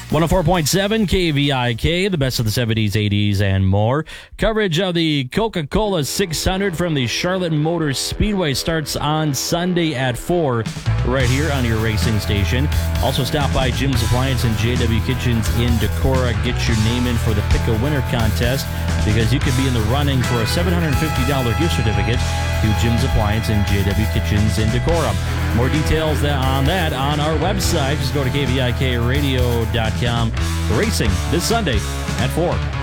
104.7 KVIK, the best of the 70s, 80s, and more. Coverage of the Coca-Cola 600 from the Charlotte Motor Speedway starts on Sunday at 4 right here on your racing station. Also stop by Jim's Appliance and JW Kitchens in Decorah. Get your name in for the Pick a Winner contest because you could be in the running for a $750 gift certificate to Jim's Appliance and JW Kitchens in Decorah. More details on that on our website. Just go to kvikradio.com. Racing this Sunday at 4.